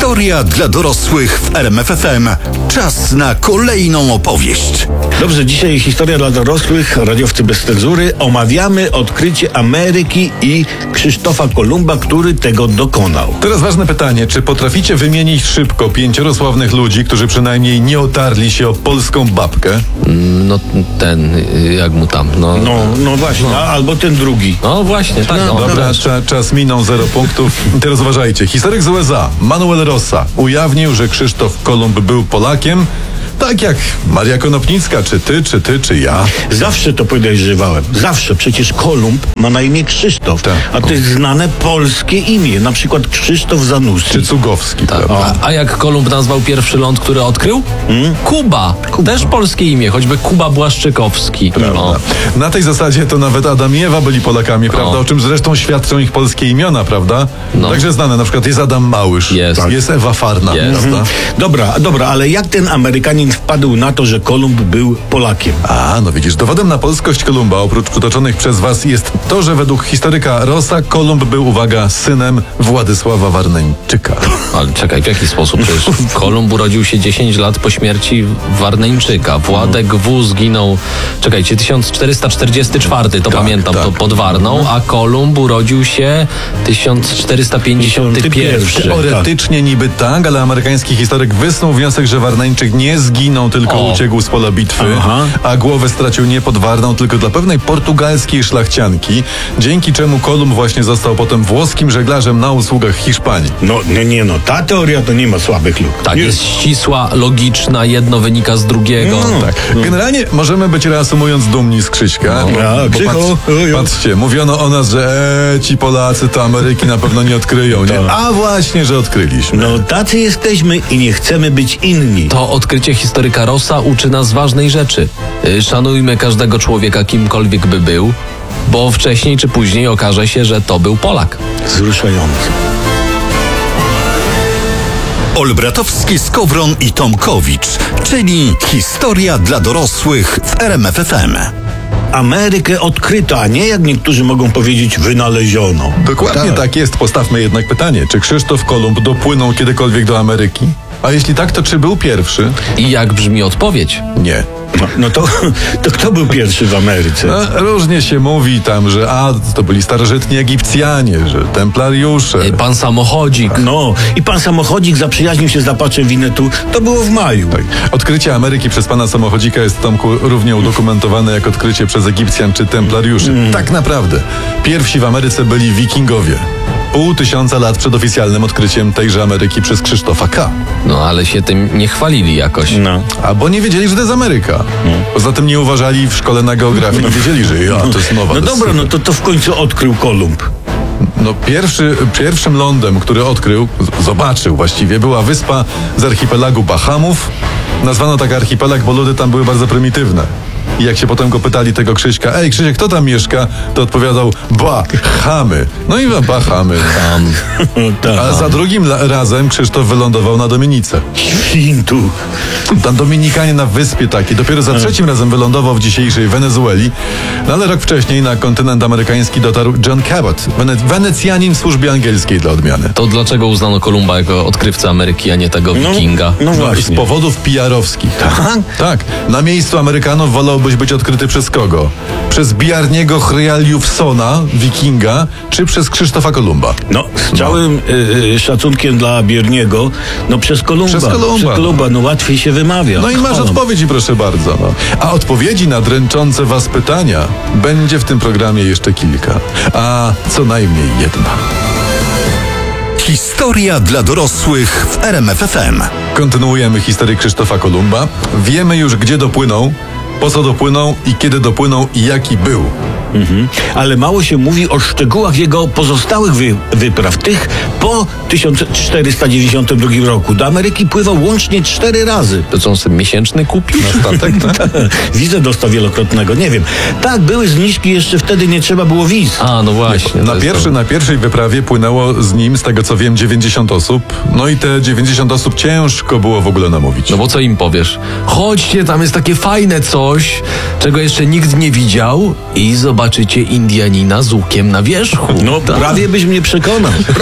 Historia dla dorosłych w RMF FM. Czas na kolejną opowieść. Dobrze, dzisiaj historia dla dorosłych, radiowcy bez cenzury. Omawiamy odkrycie Ameryki i Krzysztofa Kolumba, który tego dokonał. Teraz ważne pytanie, czy potraficie wymienić szybko 5 sławnych ludzi, którzy przynajmniej nie otarli się o polską babkę? No ten, jak mu tam, No właśnie, albo ten drugi. No właśnie, tak. Dobra, czas minął, 0 punktów. Teraz uważajcie, historyk z USA, Manuel Rosa, ujawnił, że Krzysztof Kolumb był Polakiem, tak jak Maria Konopnicka, czy ja. Zawsze to podejrzewałem. Zawsze. Przecież Kolumb ma na imię Krzysztof. Tak. A to jest znane polskie imię. Na przykład Krzysztof Zanussi. Czy Cugowski, Tak. prawda? A jak Kolumb nazwał pierwszy ląd, który odkrył? Kuba. Też polskie imię, choćby Kuba Błaszczykowski. No. Na tej zasadzie to nawet Adam i Ewa byli Polakami, prawda? O czym zresztą świadczą ich polskie imiona, prawda? No. Także znane, na przykład jest Adam Małysz, jest Ewa Farna, Jest. prawda? Dobra, ale jak ten Amerykanin wpadł na to, że Kolumb był Polakiem? No widzisz, dowodem na polskość Kolumba, oprócz przytoczonych przez was, jest to, że według historyka Rosa Kolumb był, uwaga, synem Władysława Warneńczyka. Ale czekaj, w jaki sposób? Przecież Kolumb urodził się 10 lat po śmierci Warneńczyka. Władek W. zginął, czekajcie, 1444, to pamiętam, to pod Warną, a Kolumb urodził się 1451. Teoretycznie niby tak, ale amerykański historyk wysnuł wniosek, że Warneńczyk nie zginął, tylko uciekł z pola bitwy, a głowę stracił nie pod Warną, tylko dla pewnej portugalskiej szlachcianki, dzięki czemu Kolumb właśnie został potem włoskim żeglarzem na usługach Hiszpanii. Ta teoria to nie ma słabych lub. Tak, jest ścisła, logiczna, jedno wynika z drugiego. Generalnie możemy być, reasumując, dumni z Krzyśka. Patrzcie, mówiono o nas, że ci Polacy to Ameryki na pewno nie odkryją, nie? A właśnie, że odkryliśmy. Tacy jesteśmy i nie chcemy być inni. To odkrycie historyka Rosa uczy nas ważnej rzeczy. Szanujmy każdego człowieka, kimkolwiek by był, bo wcześniej czy później okaże się, że to był Polak. Wzruszające. Olbratowski, Skowron i Tomkowicz, czyli historia dla dorosłych w RMF FM. Amerykę odkryto, a nie, jak niektórzy mogą powiedzieć, wynaleziono. Dokładnie tak jest. Postawmy jednak pytanie, czy Krzysztof Kolumb dopłynął kiedykolwiek do Ameryki? A jeśli tak, to czy był pierwszy? I jak brzmi odpowiedź? Nie. To kto był pierwszy w Ameryce? Różnie się mówi tam, że to byli starożytni Egipcjanie, że templariusze. Pan Samochodzik. I pan Samochodzik zaprzyjaźnił się z Apaczem Winnetu. To było w maju. Tak. Odkrycie Ameryki przez pana Samochodzika jest, Tomku, równie udokumentowane jak odkrycie przez Egipcjan czy templariuszy. Tak naprawdę. Pierwsi w Ameryce byli wikingowie. 500 lat przed oficjalnym odkryciem tejże Ameryki przez Krzysztofa K. Ale się tym nie chwalili jakoś. Bo nie wiedzieli, że to jest Ameryka. Poza tym nie uważali w szkole na geografii, nie wiedzieli, że to jest nowa. To w końcu odkrył Kolumb. Pierwszym lądem, który odkrył, zobaczył właściwie, była wyspa z archipelagu Bahamów. Nazwano tak archipelag, bo ludy tam były bardzo prymitywne. I jak się potem go pytali, tego Krzyśka, Krzysiek, kto tam mieszka? To odpowiadał, Bahamy. No i Bahamy. A za drugim razem Krzysztof wylądował na Dominice. Świntu. Tam Dominikanie na wyspie takiej. Dopiero za trzecim razem wylądował w dzisiejszej Wenezueli. Ale rok wcześniej na kontynent amerykański dotarł John Cabot, Wenecjanin w służbie angielskiej dla odmiany. To dlaczego uznano Kolumba jako odkrywcę Ameryki, a nie tego wikinga? Właśnie. Z powodów PR-owskich. Tak. Na miejscu Amerykanów wolałbyś być odkryty przez kogo? Przez Bjarniego Hryaliufsona, wikinga, czy przez Krzysztofa Kolumba? Z całym szacunkiem dla Bierniego, przez Kolumba. Przez Kolumba, łatwiej się wymawia. I masz odpowiedzi, proszę bardzo. A odpowiedzi na dręczące was pytania będzie w tym programie jeszcze kilka. A co najmniej jedna. Historia dla dorosłych w RMF FM. Kontynuujemy historię Krzysztofa Kolumba. Wiemy już, gdzie dopłynął, po co dopłynął i kiedy dopłynął i jaki był. Ale mało się mówi o szczegółach jego pozostałych wypraw, tych po 1492 roku. Do Ameryki pływał łącznie 4 razy. To co on sobie miesięczny kupił? Na statek, tak? Wizę dostał wielokrotnego, nie wiem. Tak, były zniżki, jeszcze wtedy nie trzeba było wiz. Właśnie. Na pierwszej wyprawie płynęło z nim, z tego co wiem, 90 osób. I te 90 osób ciężko było w ogóle namówić. Bo co im powiesz? Chodźcie, tam jest takie fajne coś, czego jeszcze nikt nie widział i zobaczycie Indianina z łukiem na wierzchu. Prawie byś mnie przekonał.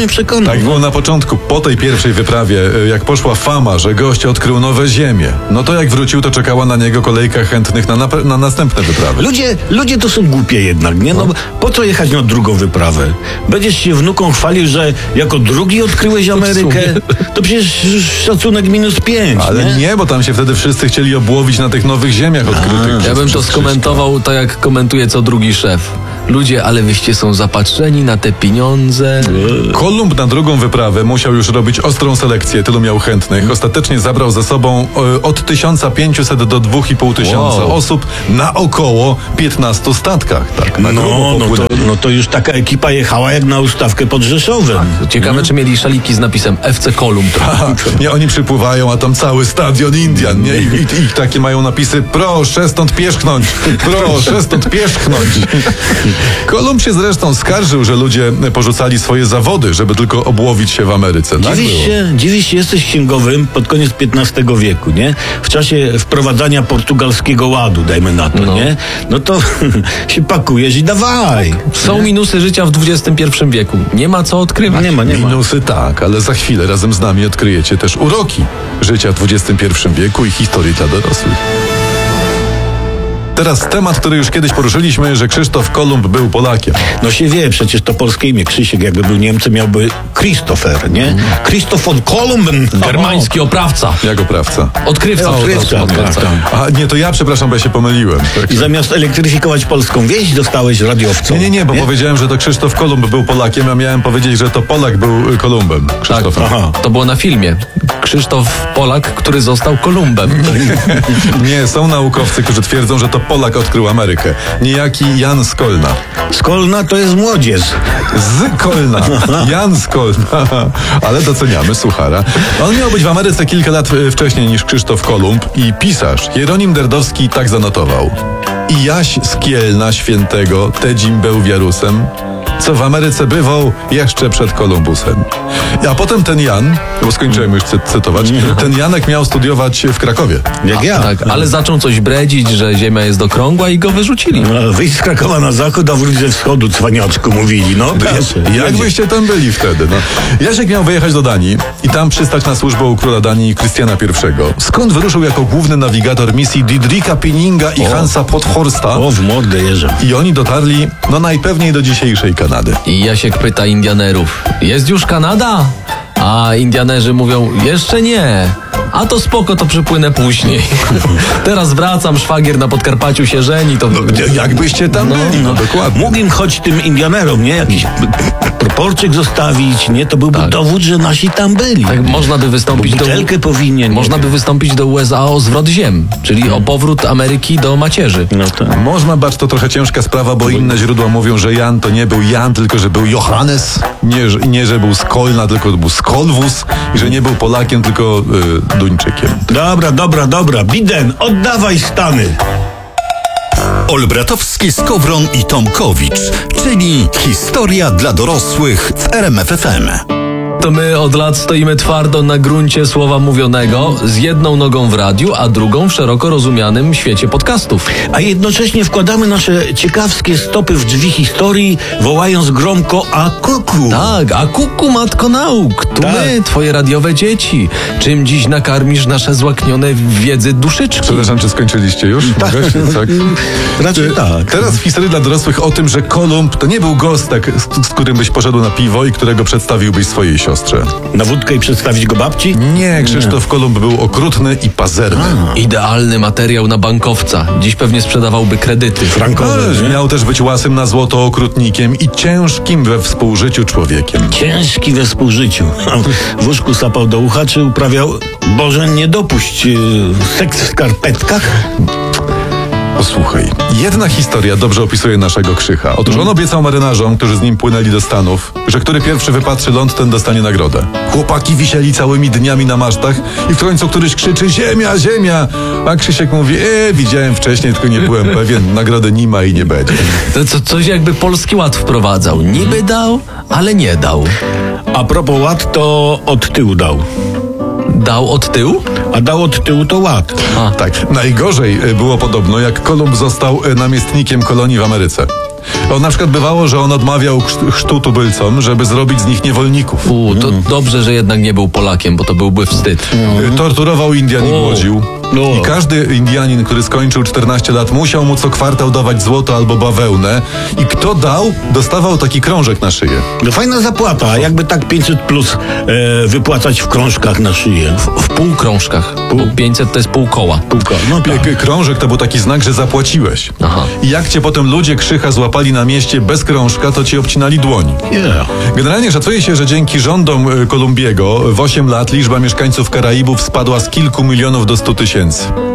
mnie przekonał. Tak było na początku, po tej pierwszej wyprawie, jak poszła fama, że gość odkrył nowe ziemie. No to jak wrócił, to czekała na niego kolejka chętnych na następne wyprawy. Ludzie to są głupie jednak, nie? No po co jechać na drugą wyprawę? Będziesz się wnukom chwalił, że jako drugi odkryłeś Amerykę? To przecież szacunek -5. Ale nie, bo tam się wtedy wszyscy chcieli obłowić na tych nowych ziemiach odkrytych. Ja bym to przez skomentował tak, jak komentuje co drugi szef. Ludzie, ale wyście są zapatrzeni na te pieniądze. Kolumb na drugą wyprawę musiał już robić ostrą selekcję, tylu miał chętnych. Ostatecznie zabrał ze sobą od 1500 do 2500 osób na około 15 statkach. Tak, na grubo popłynęli. No to już taka ekipa jechała jak na ustawkę pod Rzeszowem. Ciekawe, czy mieli szaliki z napisem FC Kolumb. Nie, oni przypływają, a tam cały stadion Indian, nie? I takie mają napisy: proszę stąd pierzchnąć, proszę stąd pierzchnąć. Kolumb się zresztą skarżył, że ludzie porzucali swoje zawody, żeby tylko obłowić się w Ameryce. Tak Dziwisz się, jesteś księgowym pod koniec XV wieku, nie? W czasie wprowadzania portugalskiego ładu, dajmy na to, nie? No to się pakujesz i dawaj. Są minusy życia w XXI wieku. Nie ma co odkrywać. Nie ma. Minusy tak, ale za chwilę razem z nami odkryjecie też uroki życia w XXI wieku i historii dla dorosłych. Teraz temat, który już kiedyś poruszyliśmy, że Krzysztof Kolumb był Polakiem. No się wie, przecież to polskie imię. Krzysiek, jakby był Niemcem, miałby Christopher, nie? Christoph von Kolumben. Germański oprawca. Jak oprawca? Odkrywca. Tak. A nie, to ja przepraszam, bo ja się pomyliłem. I zamiast elektryfikować polską wieś, dostałeś radiowcą. Nie, bo powiedziałem, że to Krzysztof Kolumb był Polakiem, a miałem powiedzieć, że to Polak był Kolumbem. Krzysztofem. To było na filmie. Krzysztof Polak, który został Kolumbem. Nie, są naukowcy, którzy twierdzą, że to Polak odkrył Amerykę. Niejaki Jan z Kolna. Z Kolna to jest młodzież. Z Kolna. Jan z Kolna. Ale doceniamy suchara. On miał być w Ameryce kilka lat wcześniej niż Krzysztof Kolumb i pisarz Jeronim Derdowski tak zanotował: i Jaś z Kielna Świętego Tedzim był wiarusem, co w Ameryce bywał jeszcze przed Kolumbusem. A potem ten Jan, bo skończyłem już cytować, ten Janek miał studiować w Krakowie. Jak ja. Tak, ale zaczął coś bredzić, że ziemia jest okrągła i go wyrzucili. No, wyjść z Krakowa na zachód, a wróć ze wschodu, cwaniaczku, mówili. No, Jak byście tam byli wtedy? No. Jasiek miał wyjechać do Danii i tam przystać na służbę u króla Danii Krystiana I. Skąd wyruszył jako główny nawigator misji Didrika Pinninga i Hansa Podhorsta. O, w mordę jeżdżę. I oni dotarli, no najpewniej do dzisiejszej Kanady. I Jasiek pyta Indianerów: jest już Kanada? A Indianerzy mówią: jeszcze nie. A to spoko, to przypłynę później. Teraz wracam, szwagier na Podkarpaciu się żeni. To... Jakbyście tam byli, no dokładnie. Mógł im choć tym Indianerom, nie? Jakiś proporczyk zostawić, nie? To byłby dowód, że nasi tam byli. Tak, można by wystąpić butelkę powinien. Można by wystąpić do USA o zwrot ziem, czyli o powrót Ameryki do macierzy. No to. Można, bacz, to trochę ciężka sprawa, bo inne źródła mówią, że Jan to nie był Jan, tylko że był Johannes. Nie, że był z Kolna, tylko był z Kolwus. I że nie był Polakiem, tylko Duńczykiem. Dobra. Biden, oddawaj Stany. Olbratowski, Skowron i Tomkowicz, czyli historia dla dorosłych w RMF FM. To my od lat stoimy twardo na gruncie słowa mówionego, z jedną nogą w radiu, a drugą w szeroko rozumianym świecie podcastów. A jednocześnie wkładamy nasze ciekawskie stopy w drzwi historii, wołając gromko: a kuku! Tak, a kuku, matko nauk, tu Tak. my, twoje radiowe dzieci. Czym dziś nakarmisz nasze złaknione wiedzy duszyczki? Przepraszam, czy skończyliście już? Tak. Tak. Raczej tak. Teraz w historii dla dorosłych o tym, że Kolumb to nie był gostek, z którym byś poszedł na piwo i którego przedstawiłbyś swojej siostrze. Na wódkę i przedstawić go babci? Nie, Krzysztof Kolumb był okrutny i pazerny. Idealny materiał na bankowca. Dziś pewnie sprzedawałby kredyty. Ale miał też być łasym na złoto okrutnikiem i ciężkim we współżyciu człowiekiem. Ciężki we współżyciu. W łóżku sapał do ucha, czy uprawiał, Boże, nie dopuść, seks w skarpetkach? Posłuchaj, jedna historia dobrze opisuje naszego Krzycha. Otóż on obiecał marynarzom, którzy z nim płynęli do Stanów, że który pierwszy wypatrzy ląd, ten dostanie nagrodę. Chłopaki wisieli całymi dniami na masztach i w końcu któryś krzyczy: ziemia, ziemia! A Krzysiek mówi: widziałem wcześniej, tylko nie byłem pewien, nagrody nie ma i nie będzie. To coś jakby Polski Ład wprowadzał. Niby dał, ale nie dał. A propos ład, to od tyłu dał. Dał od tyłu? A dał od tyłu to ład. Tak, najgorzej było podobno, jak Kolumb został namiestnikiem kolonii w Ameryce. Na przykład bywało, że on odmawiał chrztu tubylcom, żeby zrobić z nich niewolników. To dobrze, że jednak nie był Polakiem, bo to byłby wstyd. Torturował Indian i głodził. No. I każdy Indianin, który skończył 14 lat, musiał mu co kwartał dawać złoto albo bawełnę. I kto dał, dostawał taki krążek na szyję. No fajna zapłata, a jakby tak 500 plus wypłacać w krążkach na szyję. W półkrążkach, bo 500 to jest pół koła. Półka. No tak. Krążek to był taki znak, że zapłaciłeś. Aha. I jak cię potem ludzie Krzycha złapali na mieście bez krążka, to ci obcinali dłoń. Yeah. Generalnie szacuje się, że dzięki rządom Kolumbiego w 8 lat liczba mieszkańców Karaibów spadła z kilku milionów do 100 000.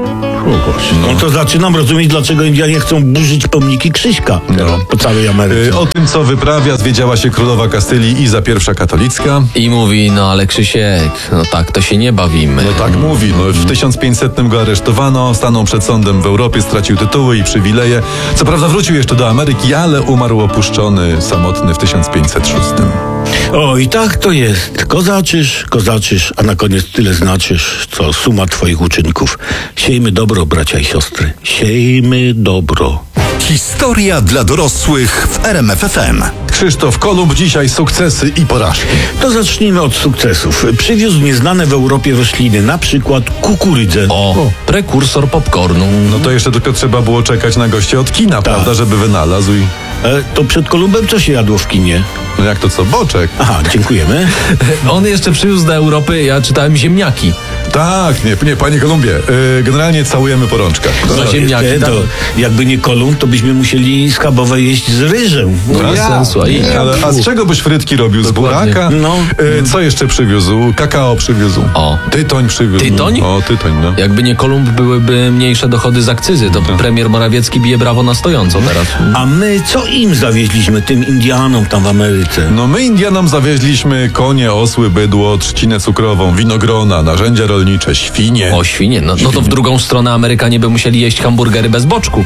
No to zaczynam rozumieć, dlaczego Indianie chcą burzyć pomniki Krzyśka po całej Ameryce. O tym, co wyprawia, zwiedziała się królowa Kastylii Iza I Katolicka. I mówi, no ale Krzysiek, no tak to się nie bawimy. No tak mówi. No, w 1500 go aresztowano, stanął przed sądem w Europie, stracił tytuły i przywileje. Co prawda wrócił jeszcze do Ameryki, ale umarł opuszczony, samotny w 1506. O, i tak to jest. Kozaczysz, a na koniec tyle znaczysz, co suma twoich uczynków. Siejmy dobro, bracia i siostry. Siejmy dobro. Historia dla dorosłych w RMF FM. Krzysztof Kolumb, dzisiaj sukcesy i porażki. To zacznijmy od sukcesów. Przywiózł nieznane w Europie rośliny, na przykład kukurydzę. O, prekursor popcornu. No to jeszcze tylko trzeba było czekać na gościa od kina, prawda, żeby wynalazł i... To przed Kolumbem co się jadło w kinie? No jak to co, boczek? Aha, dziękujemy. On jeszcze przywiózł do Europy, ja czytałem ziemniaki. Tak, nie, panie Kolumbie, generalnie całujemy po rączkach. No, ziemniaki, To jakby nie Kolumb, to byśmy musieli schabowe jeść z ryżem. Bez sensu. A z czego byś frytki robił? Z Dokładnie. buraka? No. Co jeszcze przywiózł? Kakao przywiózł. O. Tytoń przywiózł. Tytoń? O, tytoń, no. Jakby nie Kolumb, byłyby mniejsze dochody z akcyzy. To premier Morawiecki bije brawo na stojąco teraz. A my co im zawieźliśmy, tym Indianom tam w Ameryce? No my Indianom zawieźliśmy konie, osły, bydło, trzcinę cukrową, winogrona, narzędzia rolnicze, świnie. O, świnie. No to w drugą stronę Amerykanie by musieli jeść hamburgery bez boczku.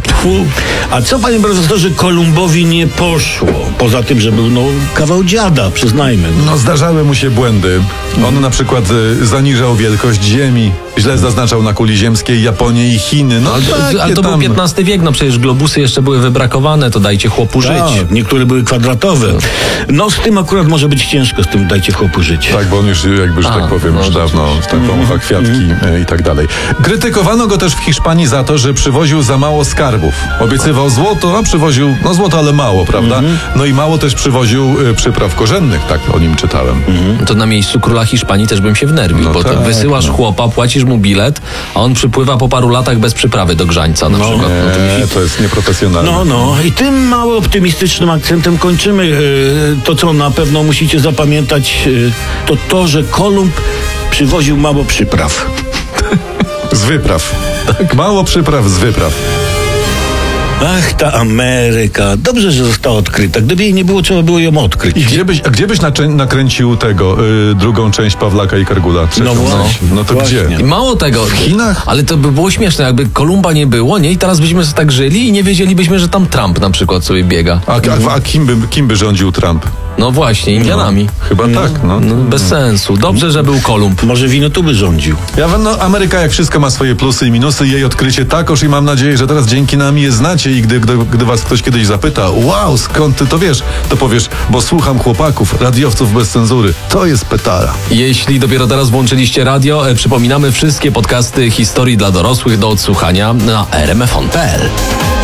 A co, panie profesorze, Kolumbowi nie poszło? Poza tym, że był kawał dziada, przyznajmy. No zdarzały mu się błędy. On na przykład zaniżał wielkość ziemi, źle zaznaczał na kuli ziemskiej Japonię i Chiny. No Ale to był XV wiek, no przecież globusy jeszcze były wybrakowane, to dajcie chłopu żyć. Tak, niektóre były kwadratowe. No z tym akurat może być ciężko, z tym dajcie chłopu żyć. Tak, bo on już jakby, że tak powiem, już dawno pomycha kwiatki i tak dalej. Krytykowano go też w Hiszpanii za to, że przywoził za mało skarbów. Obiecywał złoto, a przywoził, złoto, ale mało, prawda? No i mało też przywoził przypraw korzennych, tak o nim czytałem. To na miejscu króla Hiszpanii też bym się wnerwił, bo tak, to wysyłasz chłopa, płacisz mu bilet, a on przypływa po paru latach bez przyprawy do grzańca na przykład. Nie, to jest nieprofesjonalne. No i tym mało optymistycznym akcentem kończymy. To, co na pewno musicie zapamiętać, to, że Kolumb przywoził mało przypraw. Z wypraw. Mało przypraw z wypraw. Ach, ta Ameryka. Dobrze, że została odkryta. Gdyby jej nie było, trzeba było ją odkryć. I gdzie byś nakręcił tego, drugą część Pawlaka i Kargula? Trzecią? No właśnie. No to Właśnie. gdzie? I mało tego. W Chinach? Ale to by było śmieszne, jakby Kolumba nie było, nie? I teraz byśmy sobie tak żyli i nie wiedzielibyśmy, że tam Trump na przykład sobie biega. A kim by rządził Trump? No właśnie, Indianami. Chyba tak, no. Bez sensu. Dobrze, że był Kolumb. Może winotuby rządził. Ameryka jak wszystko ma swoje plusy i minusy, jej odkrycie takoż i mam nadzieję, że teraz dzięki nam je znacie i gdy was ktoś kiedyś zapyta, wow, skąd ty to wiesz, to powiesz, bo słucham chłopaków, radiowców bez cenzury. To jest petara. Jeśli dopiero teraz włączyliście radio, przypominamy wszystkie podcasty historii dla dorosłych do odsłuchania na rmfon.pl.